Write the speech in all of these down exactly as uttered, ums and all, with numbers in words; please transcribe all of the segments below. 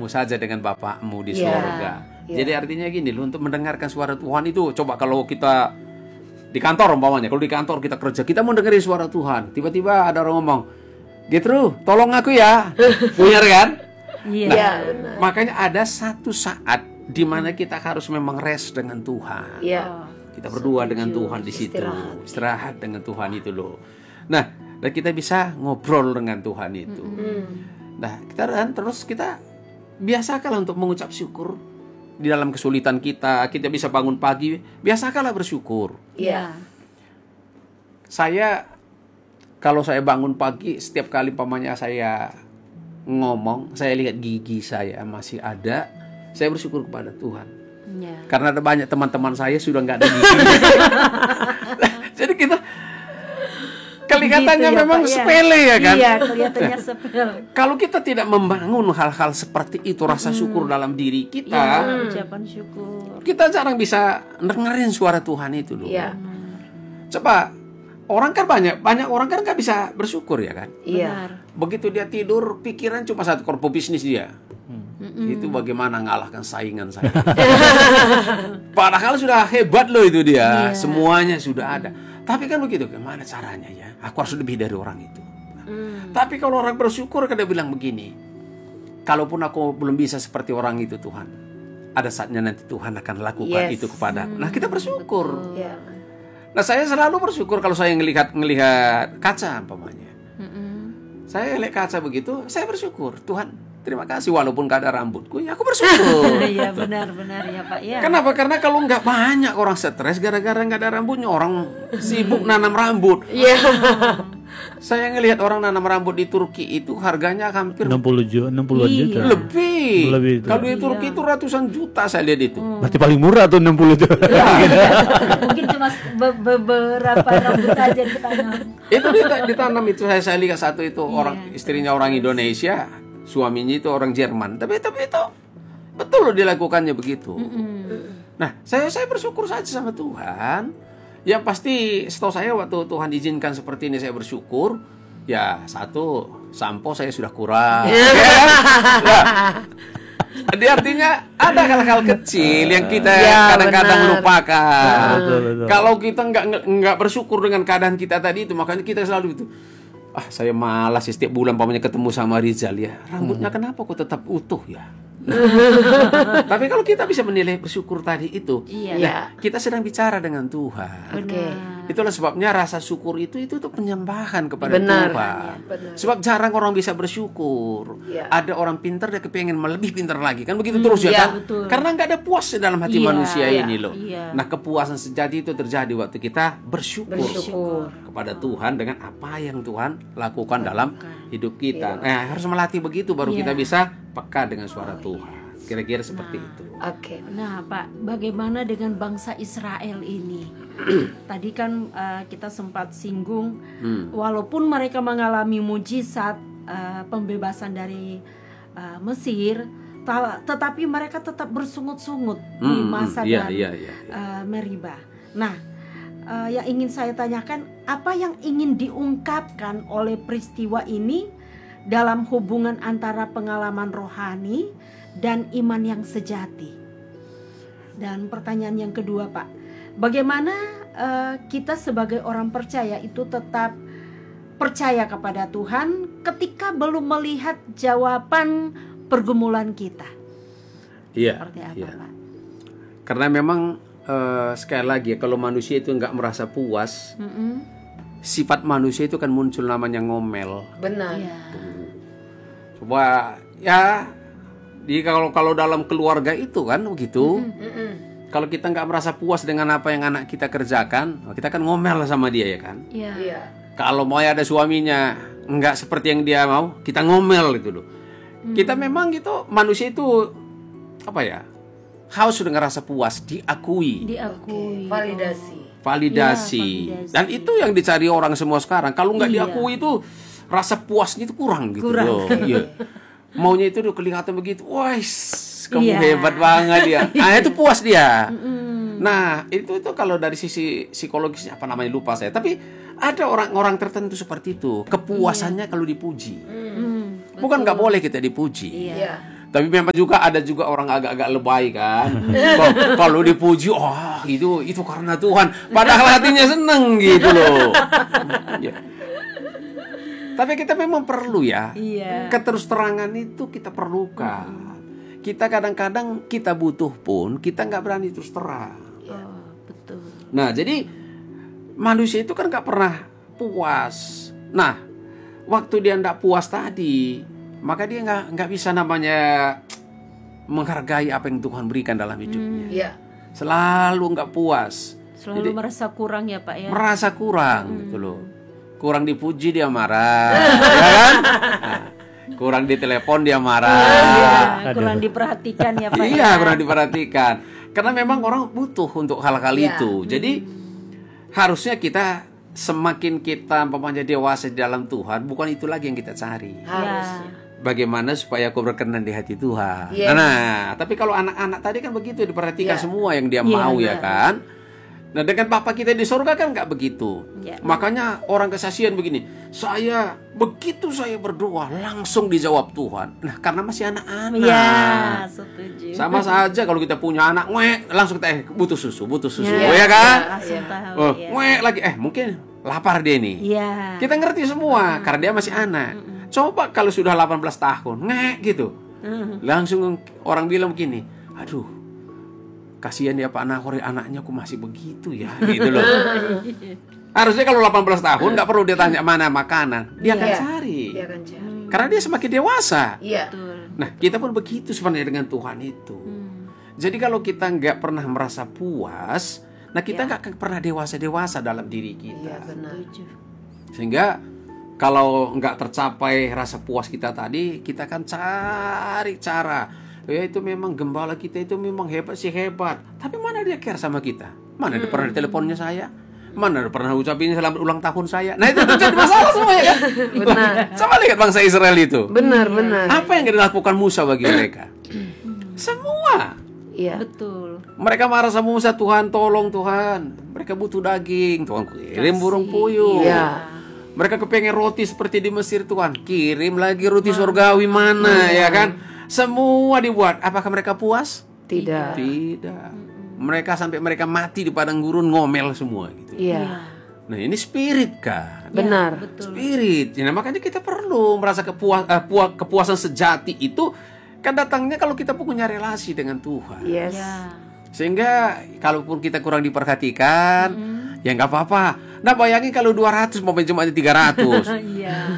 kamu saja dengan Bapakmu di Yeah. surga. Yeah. Jadi artinya gini loh, untuk mendengarkan suara Tuhan itu, coba kalau kita di kantor umpamanya, kalau di kantor kita kerja, kita mau dengerin suara Tuhan, tiba-tiba ada orang ngomong, Getru, tolong aku ya. Benar kan? Iya. Nah, Iya, benar. makanya ada satu saat di mana kita harus memang rest dengan Tuhan. Iya. Kita berdua dengan Tuhan di situ, Istirahat. istirahat dengan Tuhan itu loh. Nah, dan kita bisa ngobrol dengan Tuhan itu. Hmm. Nah, kita dan terus kita biasakanlah untuk mengucap syukur di dalam kesulitan kita. Kita bisa bangun pagi, biasakanlah bersyukur. Iya. Saya kalau saya bangun pagi, setiap kali pamannya saya ngomong, saya lihat gigi saya masih ada, saya bersyukur kepada Tuhan. Ya. Karena ada banyak teman-teman saya sudah nggak ada gigi. Jadi kita kelihatannya Begitu ya, memang Pak, ya. sepele ya kan. Iya, kelihatannya sepele. Kalau kita tidak membangun hal-hal seperti itu, rasa syukur dalam diri kita, Iya, ucapan syukur. kita jarang bisa dengerin suara Tuhan itu loh. Iya. Coba, orang kan banyak, banyak orang kan nggak bisa bersyukur ya kan. Iya. Benar. Begitu dia tidur, pikiran cuma satu, korpo bisnis dia. Itu bagaimana ngalahkan saingan saya. Padahal sudah hebat loh itu dia, Iya. semuanya sudah ada. Tapi kan begitu, gimana caranya ya? Aku harus lebih dari orang itu. Hmm. Tapi kalau orang bersyukur, kan dia bilang begini, kalaupun aku belum bisa seperti orang itu Tuhan, ada saatnya nanti Tuhan akan lakukan Yes. itu kepadaku. Nah, kita bersyukur. Iya. Nah, saya selalu bersyukur kalau saya ngelihat ngelihat kaca umpamanya. Mm-mm. Saya lihat kaca begitu, saya bersyukur. Tuhan, terima kasih walaupun gak ada rambutku, ya aku bersyukur. Iya, benar-benar ya Pak ya. Kenapa? Karena kalau nggak banyak orang stres gara-gara nggak ada rambutnya, orang sibuk nanam rambut. Iya. Saya ngelihat orang nanam rambut di Turki itu harganya hampir enam puluh juta, enam puluh Iya. juta. lebih. Lebih itu. Kalau di Turki itu ratusan juta saya lihat itu. Berarti paling murah tuh enam puluh juta. Mungkin cuma be- beberapa rambut aja ditanam. Itu dita- ditanam itu saya saya lihat satu itu orang istrinya orang Indonesia, suaminya itu orang Jerman. Tapi tapi itu betul loh dilakukannya begitu. Nah, saya saya bersyukur saja sama Tuhan. Yang pasti setahu saya waktu Tuhan izinkan seperti ini saya bersyukur. Ya satu, sampo saya sudah kurang. Ya kan? Nah, jadi artinya ada hal-hal kecil yang kita Ya, kadang-kadang benar. lupakan. Betul, betul. Kalau kita nggak nggak bersyukur dengan keadaan kita tadi itu, makanya kita selalu itu. Ah, saya malas ya, setiap bulan pamannya ketemu sama Rizal ya. Rambutnya kenapa kok tetap utuh ya? Tapi kalau kita bisa menilai bersyukur tadi itu, Iya. ya, kita sedang bicara dengan Tuhan. Oke. Itulah sebabnya rasa syukur itu itu tuh penyembahan kepada Benar. Tuhan. Benar. Sebab jarang orang bisa bersyukur. Iya. Ada orang pintar dia kepengen lebih pintar lagi, kan begitu terus ya iya, kan? betul. Karena nggak ada puas di dalam hati Iya, manusia iya, ini loh. iya. Nah, kepuasan sejati itu terjadi waktu kita bersyukur, Bersyukur. kepada Tuhan dengan apa yang Tuhan lakukan dalam hidup kita. Nah, harus melatih begitu baru Iya. kita bisa peka dengan suara Tuhan. Kira-kira seperti itu. Oke. Nah, Pak, bagaimana dengan bangsa Israel ini? Tadi kan uh, kita sempat singgung, Hmm. walaupun mereka mengalami mujizat uh, pembebasan dari uh, Mesir, ta- tetapi mereka tetap bersungut-sungut di Hmm, masa iya, dan iya, iya, iya. uh, Meribah. Nah, uh, yang ingin saya tanyakan, apa yang ingin diungkapkan oleh peristiwa ini dalam hubungan antara pengalaman rohani dan iman yang sejati? Dan pertanyaan yang kedua, Pak, bagaimana uh, kita sebagai orang percaya itu tetap percaya kepada Tuhan ketika belum melihat jawaban pergumulan kita? Iya. Seperti apa, iya. Pak? Karena memang eh, sekali lagi ya, kalau manusia itu nggak merasa puas, Mm-mm. sifat manusia itu kan muncul namanya ngomel. Benar. Iya. Coba ya, di kalau kalau dalam keluarga itu kan begitu. Mm-mm. Kalau kita nggak merasa puas dengan apa yang anak kita kerjakan, kita kan ngomel sama dia ya kan. Iya. Iya. Kalau mau ada suaminya nggak seperti yang dia mau, kita ngomel gitu loh. Kita memang gitu, manusia itu apa ya, haus sudah ngerasa puas, diakui, Diakui. Validasi. validasi. Iya, validasi. Dan itu yang dicari orang semua sekarang. Kalau nggak Iya. diakui itu rasa puasnya itu kurang gitu Kurang. loh. Iya. Maunya itu udah kelihatan begitu, wah, kamu Iya. hebat banget ya. Nah, itu puas dia. Nah, itu itu kalau dari sisi psikologisnya apa namanya lupa saya. Tapi ada orang-orang tertentu seperti itu, kepuasannya kalau dipuji. Mm, Bukan nggak boleh kita dipuji. Iya. Iya. Tapi memang juga ada juga orang agak-agak lebay kan. Kalau- Kalau dipuji, oh itu itu karena Tuhan. Padahal hatinya seneng gitu loh. Ya. Tapi kita memang perlu ya. Iya. Keterus terangan itu kita perlukan. Kita kadang-kadang kita butuh pun kita nggak berani terus terang. Oh, betul. Nah jadi manusia itu kan nggak pernah puas. Nah waktu dia nggak puas tadi, maka dia nggak nggak bisa namanya menghargai apa yang Tuhan berikan dalam hidupnya. Iya. Selalu nggak puas, Selalu Jadi- merasa kurang ya Pak ya. merasa kurang gitu loh. Kurang dipuji dia marah, ya kan? Nah, kurang ditelepon dia marah. Iya, Aduh. kurang diperhatikan ya Pak. Iya, ya. kurang diperhatikan. Karena memang orang butuh untuk hal-hal Iya. itu. Jadi harusnya kita semakin kita umpamanya dewasa di dalam Tuhan, bukan itu lagi yang kita cari. Harusnya. Bagaimana supaya aku berkenan di hati Tuhan. Yes. Nah, tapi kalau anak-anak tadi kan begitu diperhatikan Iya. semua yang dia Iya, mau ya benar. kan. Nah, dengan Bapa kita di surga kan nggak begitu. Iya. Makanya orang kesaksian begini, saya begitu saya berdoa langsung dijawab Tuhan. Nah, karena masih anak-anak. Iya, setuju. Sama saja kalau kita punya anak, ngek, langsung kita eh butuh susu, butuh susu, Iya, oh ya kan? Langsung Iya. tahu Oh, ya. ngek lagi, eh mungkin lapar dia nih. Iya. Kita ngerti semua karena dia masih anak. Coba kalau sudah delapan belas tahun, ngek gitu. Mm. Langsung orang bilang begini, aduh, kasihan ya Pak Nahori, anaknya kok masih begitu ya, gitu loh. Harusnya kalau delapan belas tahun nggak perlu dia tanya mana makanan, dia akan Iya. cari. Dia akan cari. Karena dia semakin dewasa. Iya. Betul. Nah, kita pun begitu sebenarnya dengan Tuhan itu. Hmm. Jadi kalau kita nggak pernah merasa puas, nah kita Ya. nggak akan pernah dewasa-dewasa dalam diri Iya, kita. benar. Setuju. Sehingga kalau nggak tercapai rasa puas kita tadi, kita akan cari cara. Ya itu memang gembala kita itu memang hebat sih hebat. Tapi mana dia care sama kita? Mana dia pernah di teleponnya saya? Mana dia pernah ucapin selamat ulang tahun saya? Nah itu, itu jadi masalah semua ya kan? Benar. Sama lihat bangsa Israel itu. Benar, benar. Apa yang dilakukan Musa bagi mereka? Semua. Iya. Betul. Mereka marah sama Musa, Tuhan tolong Tuhan. Mereka butuh daging, Tuhan kirim burung puyuh. Iya. Mereka kepengen roti seperti di Mesir, Tuhan kirim lagi roti surgawi mana, ya kan? Semua dibuat. Apakah mereka puas? Tidak. Tidak. Mereka sampai mereka mati di padang gurun ngomel semua gitu. Iya. Nah ini spirit kan. Benar. Betul. Spirit. Nah, makanya kita perlu merasa kepuas, eh, puas- kepuasan sejati itu kan datangnya kalau kita punya relasi dengan Tuhan. Yes. Ya. Sehingga kalaupun kita kurang diperhatikan, ya nggak apa-apa. Nah bayangin kalau dua ratus mau cuma tiga ratus. Iya.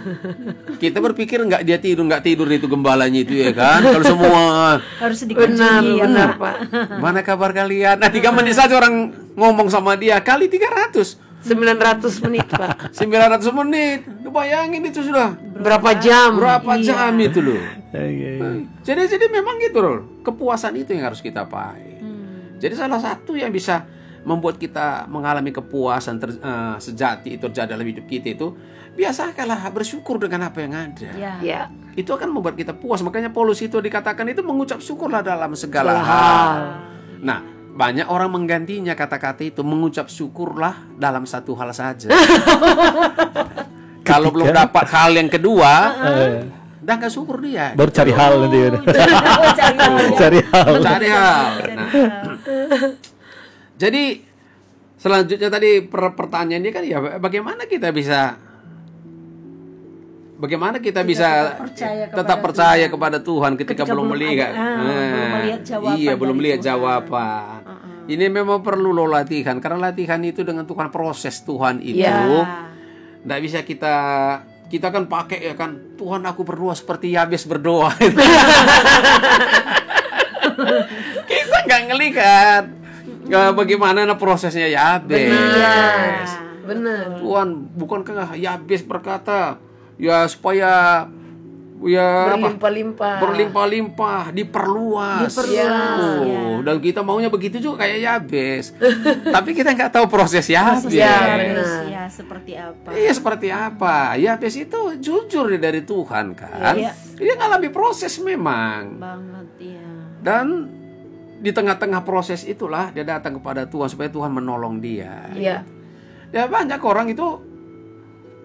Kita berpikir nggak dia tidur, nggak tidur itu gembalanya itu ya kan. Kalau semua, Harus Benar, dikunjungi ya benar, Pak. Pak. mana kabar kalian? Nah tiga menit saja orang ngomong sama dia, kali tiga ratus. sembilan ratus menit, Pak. sembilan ratus menit. Lu bayangin itu sudah Berapa jam? berapa jam itu loh. Oke. Jadi jadi memang gitu loh. Kepuasan itu yang harus kita pakai. Jadi salah satu yang bisa membuat kita mengalami kepuasan ter, eh, sejati itu terjadi dalam hidup kita itu biasakanlah bersyukur dengan apa yang ada. Ya. Ya. Itu akan membuat kita puas. Makanya Paulus itu dikatakan itu mengucap syukurlah dalam segala Segala hal. hal. Nah, banyak orang menggantinya kata-kata itu mengucap syukurlah dalam satu hal saja. Kalau belum dapat hal yang kedua, Eh, dah nggak syukur dia. baru cari hal nanti ya. Oh, cari tahu ya. Cari hal. Cari hal. Nah, jadi selanjutnya tadi per- pertanyaannya kan ya bagaimana kita bisa bagaimana kita, Kita bisa tetap percaya kepada tetap percaya Tuhan. kepada Tuhan ketika, Ketika belum belum melihat ada- ah, belum melihat jawaban iya belum dari melihat Tuhan. jawaban. Ini memang perlu lo latihan karena latihan itu dengan Tuhan, proses Tuhan itu Ya. nggak bisa kita kita kan pakai ya kan, Tuhan aku berdoa seperti Yabes berdoa. Kita nggak ngelihat eh, bagaimana nah prosesnya Yabes. Benar. Benar. Tuhan, bukankah Yabes berkata ya supaya ya apa? Berlimpah-limpah. Berlimpah-limpah, diperluas. Diperluas, Oh, ya. dan kita maunya begitu juga kayak Yabes. Tapi kita nggak tahu proses Yabes. Proses Ya, Yabes, benar. ya seperti apa? Iya seperti apa? Yabes itu jujur dia dari Tuhan kan. Iya. Dia ngalami proses memang. Banget ya. Dan di tengah-tengah proses itulah dia datang kepada Tuhan supaya Tuhan menolong dia. Iya. Ya banyak orang itu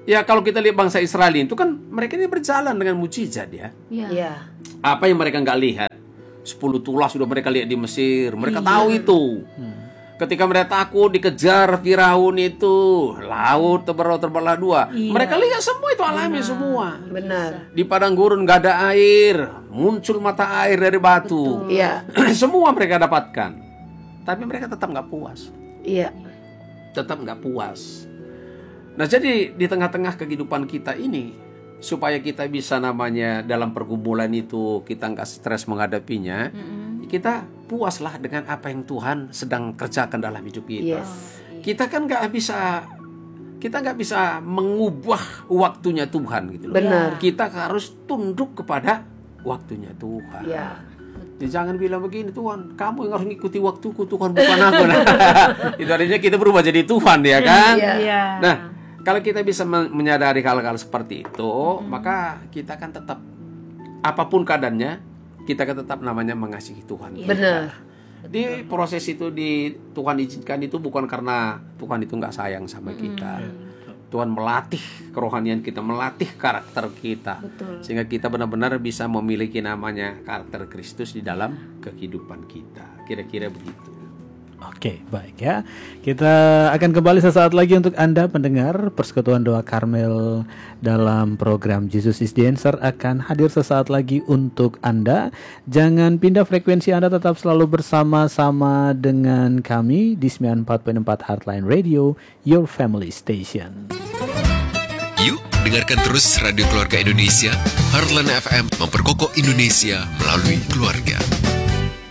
Ya kalau kita lihat bangsa Israel itu kan mereka ini berjalan dengan mukjizat ya. Iya. Iya. Apa yang mereka nggak lihat? Sepuluh tulah sudah mereka lihat di Mesir. Mereka tahu itu. Ketika mereka takut dikejar Firaun itu, laut terbelah terbelah dua. Iya. Mereka lihat semua itu alami semua. Benar. Di padang gurun nggak ada air, muncul mata air dari batu. Iya. Semua mereka dapatkan. Tapi mereka tetap nggak puas. Iya. Tetap nggak puas. Nah jadi di tengah-tengah kehidupan kita ini, supaya kita bisa namanya dalam pergumulan itu kita nggak stres menghadapinya, mm-hmm. kita puaslah dengan apa yang Tuhan sedang kerjakan dalam hidup kita. Yes. Kita kan nggak bisa, kita nggak bisa mengubah waktunya Tuhan gitu loh. Benar. Kita harus tunduk kepada waktunya Tuhan. Iya. Jadi jangan bilang begini, Tuhan, kamu yang harus ngikuti waktuku, Tuhan bukan aku. Nah, itu artinya kita berubah jadi Tuhan ya kan? Iya. Nah, kalau kita bisa menyadari hal-hal seperti itu, hmm. maka kita kan tetap, apapun keadaannya, kita kan tetap namanya mengasihi Tuhan. Ya. Benar. Di proses itu di Tuhan izinkan itu bukan karena Tuhan itu nggak sayang sama kita. Hmm. Tuhan melatih kerohanian kita, melatih karakter kita. Betul. Sehingga kita benar-benar bisa memiliki namanya karakter Kristus di dalam kehidupan kita. Kira-kira begitu. Oke, baik ya. Kita akan kembali sesaat lagi untuk Anda pendengar. Persekutuan Doa Karmel dalam program Jesus is the Answer akan hadir sesaat lagi untuk Anda. Jangan pindah frekuensi, Anda tetap selalu bersama-sama dengan kami di sembilan puluh empat koma empat Heartline Radio, Your Family Station. Yuk, dengarkan terus Radio Keluarga Indonesia. Heartline F M memperkokoh Indonesia melalui keluarga.